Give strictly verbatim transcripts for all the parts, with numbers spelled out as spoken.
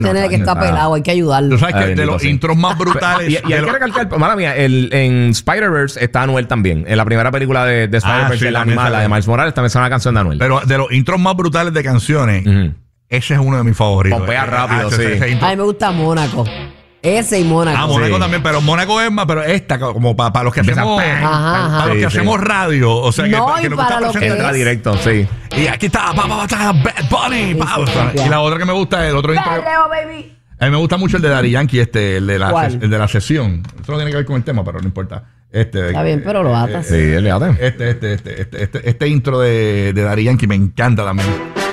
Tener que estar pelado, hay que ayudarlo. Tú sabes que Ay, de bendito, los sí. intros más brutales. Y, y hay de que lo- recalcar, mala mía, el, en Spider-Verse está Anuel también. En la primera película de, de Spider-Verse, Ah, sí, la también animada, la sale. de Miles Morales, también suena una canción de Anuel. Pero de los intros más brutales de canciones, Ujú. ese es uno de mis favoritos. Pompea Eh, rápido, ese- sí. ese intro. A mí me gusta Mónaco. Ese y Mónaco. Ah, Mónaco Sí. también, pero Mónaco es más, pero esta, como para los que Empieza hacemos, ¡pam! Ajá, ajá. para los Sí, que sí. hacemos radio, o sea, que, No, que y nos para gusta los que presentar- Entra es- directo, sí. Y aquí está, pa, pa, pa, está Bad Bunny, pa, Sí, sí, sí, y la otra que me gusta, el otro intro. Leo, baby. A mí me gusta mucho el de Daddy Yankee, este, el de la, ¿Cuál? el de la sesión. Eso no tiene que ver con el tema, pero no importa. Este, Está bien, pero lo atas. Sí, olvídate. Este, este, este, este, este, este intro de, de Daddy Yankee me encanta también.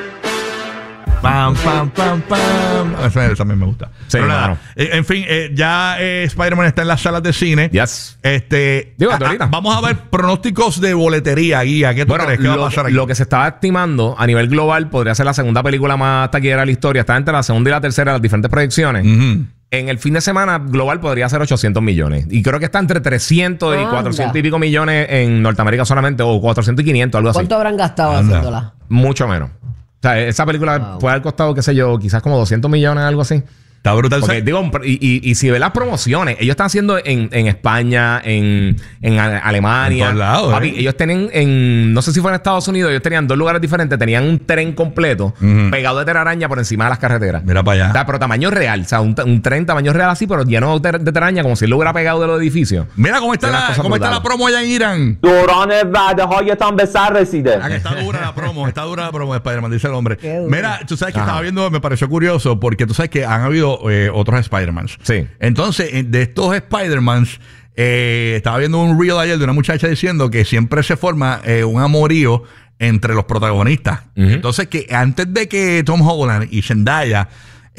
Pam, pam, pam, pam. Eso, eso también me gusta. Sí, Pero nada, claro. eh, en fin, eh, ya eh, Spider-Man está en las salas de cine. Yes. Este, Digo, a- ahorita. a- vamos a ver pronósticos de boletería, Guía. ¿Qué tú Bueno, crees que va a lo, pasar aquí? lo que se estaba estimando a nivel global podría ser la segunda película más taquillera de la historia. Está entre la segunda y la tercera de las diferentes proyecciones. Ujú. En el fin de semana global podría ser ochocientos millones. Y creo que está entre trescientos y Anda. cuatrocientos y pico millones en Norteamérica solamente, o cuatrocientos y quinientos, algo así. ¿Cuánto habrán gastado Anda. haciéndola? Mucho menos. O sea, esa película Wow. puede haber costado, qué sé yo, quizás como doscientos millones, algo así. Está brutal. Porque, ¿sabes? digo, y, y, y si ves las promociones, ellos están haciendo en, en España, en, en Ale- Alemania. En todos lados, Papi, eh. ellos tienen en, no sé si fue en Estados Unidos, ellos tenían dos lugares diferentes, tenían un tren completo Ujú. pegado de telaraña por encima de las carreteras. Mira para allá. O sea, pero tamaño real, o sea, un, un tren tamaño real así, pero lleno de, de telaraña, como si él lo hubiera pegado de los edificios. Mira cómo está, Tiene la, unas cosas cómo está la brutales. promo allá en Irán. دوران وعده‌هایتان به سر رسیده. Ah, que está dura la promo, está dura la promo de Spider-Man, dice el hombre. Qué duro. Mira, tú sabes que Ajá. estaba viendo, me pareció curioso, porque tú sabes que han habido eh, otros Spider-Mans. Sí. Entonces, eh, de estos Spider-Mans, eh, estaba viendo un reel ayer de una muchacha diciendo que siempre se forma eh, un amorío entre los protagonistas. Ujú. Entonces, que antes de que Tom Holland y Zendaya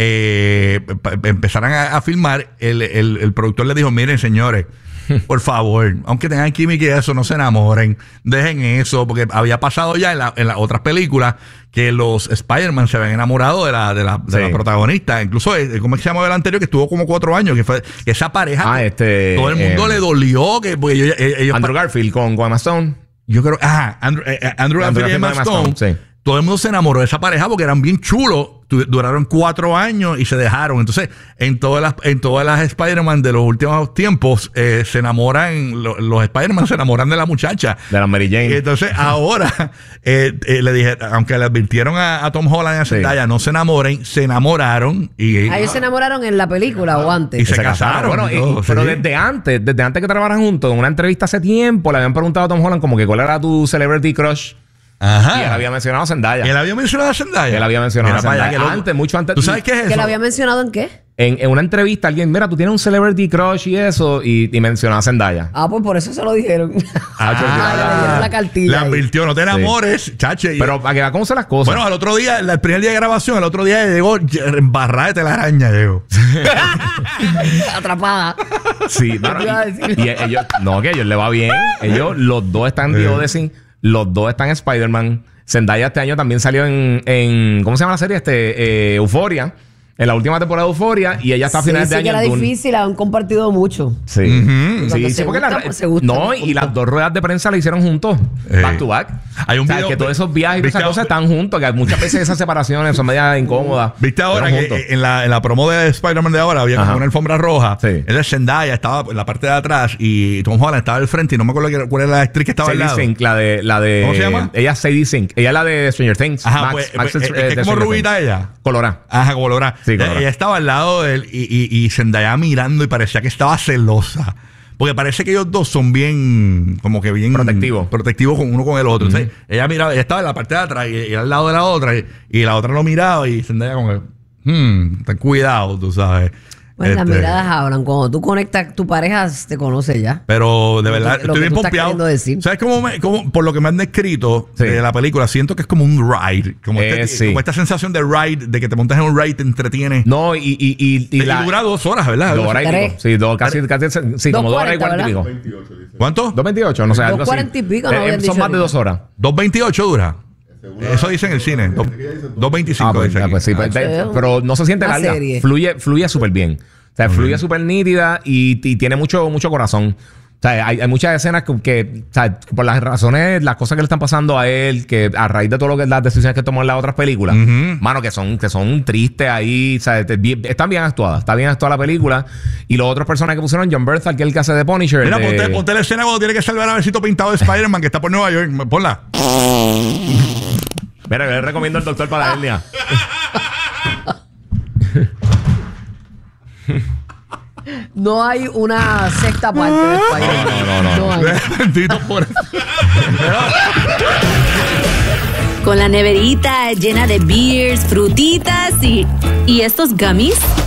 eh, pa- empezaran a, a filmar, el, el- el productor le dijo, miren, señores, por favor, aunque tengan química y eso, no se enamoren, dejen eso, porque había pasado ya en, la- en las otras películas que los Spider-Man se habían enamorado de la, de la, de Sí. la protagonista. Incluso, eh, ¿cómo es que se llama el anterior? Que estuvo como cuatro años, que fue que esa pareja, Ah, este, todo el mundo eh, le dolió, que porque ellos, eh, ellos Andrew Garfield con, con Emma Stone. yo creo, ajá, Andrew, eh, eh, Andrew Andrew Garfield y Emma Garfield con Emma Stone, Stone, sí. todo el mundo se enamoró de esa pareja porque eran bien chulos. Tu- Duraron cuatro años y se dejaron. Entonces, en todas las, en todas las Spider-Man de los últimos tiempos, eh, se enamoran, lo- los Spider-Man se enamoran de la muchacha. De la Mary Y Jane. entonces ahora, eh, eh, le dije, aunque le advirtieron a, a Tom Holland y a Sí. Zendaya, no se enamoren, se enamoraron y, ¿A ellos se enamoraron en la película o antes? Y se casaron Bueno, y y- todo, pero sí. desde antes, desde antes que trabajaran juntos, en una entrevista hace tiempo, le habían preguntado a Tom Holland como que cuál era tu celebrity crush. Ajá. Y él había mencionado a Zendaya. ¿Él había mencionado a Zendaya? Él había mencionado Mira a para allá, Zendaya. qué loco. Antes, mucho antes. ¿Tú sabes qué es eso? ¿Que lo había mencionado en qué? En, en una entrevista, alguien, mira, tú tienes un celebrity crush y eso, y, y mencionó a Zendaya. Ah, pues por eso se lo dijeron. Ah, Ah, le dieron la cartilla Le ahí. advirtió, no te enamores, chache. Y- Pero para que veas cómo son las cosas. bueno, al otro día, el primer día de grabación, el otro día llegó embarrada de telaraña, llegó. Atrapada. sí, no, no, ¿Qué iba a decir? y, y ellos, no, que a ellos le va bien. Ellos, los dos están en The Odyssey, los dos están en Spider-Man. Zendaya este año también salió en, en ¿cómo se llama la serie? Este, eh, Euphoria. En la última temporada de Euphoria. Y ella está a Sí, finales sí de que año. era en Dune. difícil, han compartido mucho. Sí. Ujú. Sí, Cuando sí, se porque gustan, la- pues se gustan, no, punto. y las dos ruedas de prensa la hicieron juntos, Eh. back to back. Hay un o sea, video- que todos esos viajes y ¿viste esas cosas ahora- están juntos, que muchas veces esas separaciones son medias incómodas. ¿Viste ahora pero que juntos. en la, en la promo de Spider-Man de ahora había como Ajá. una alfombra roja? Sí. Entonces Zendaya estaba en la parte de atrás y Tom Holland estaba al frente y no me acuerdo qué- cuál era la actriz que estaba al Sadie lado. Sink, la de, la de. ¿Cómo se llama? Ella es Sadie Sink. Ella es la de Stranger Things. Ajá, Max, pues, Max pues, es- es, eh, es de como Stranger rubita Things. ella. Colorá. Ajá, como Laura. Sí, ella, colorada. ella estaba al lado de él y, y, y Zendaya mirando y parecía que estaba celosa. Porque parece que ellos dos son bien, como que bien Protectivos. protectivos con uno con el otro. Entonces, ella miraba, ella estaba en la parte de atrás y, y al lado de la otra, y, y la otra lo miraba y Zendaya como que, hmm, ten cuidado, tú sabes. Pues las Este, miradas hablan. Cuando tú conectas, tu pareja te conoce ya. Pero de Lo que- verdad, lo estoy que bien tú estás pompeado. queriendo decir. ¿Sabes cómo, me, cómo- por lo que me han descrito Sí. de la película, siento que es como un ride. Como, Eh, este- sí. como esta sensación de ride, de que te montas en un ride, te entretiene. No, y, y, y, y y la. dura dos horas, ¿verdad? Dos horas y Tres. pico. Sí, dos, casi, casi, sí, como dos horas y cuarenta y pico. ¿Cuánto? Dos veintiocho, no sé, algo así. Dos cuarenta y pico, no Eh, habían son dicho más de ahorita. dos horas. dos veintiocho dura. Eso dice en el cine. Dos- dos veinticinco Ah, pues, dice ah, aquí. pues sí, pues, Ah, de- sí. pero no se siente Una larga. serie. Fluye, fluye súper bien. O sea, fluye súper nítida y, y tiene mucho, mucho corazón. O sea, hay, hay muchas escenas que, que o sea, por las razones, las cosas que le están pasando a él, que a raíz de todo lo que las decisiones que tomó en las otras películas, Ujú. mano, que son, que son tristes ahí, o sea, te- bien- están bien actuadas, está bien actuada la película. Y los otros personajes que pusieron, John Berthal, que es el que hace de Punisher. Mira, de- ponte, ponte la escena cuando tiene que salvar a besito pintado de Spider-Man que está por Nueva York. Ponla. Mira, yo le recomiendo el doctor para la hernia. No hay una sexta parte de Spider-Man. No, no, no, no. hay. Bendito por Con la neverita llena de beers, frutitas y... ¿Y estos gummies?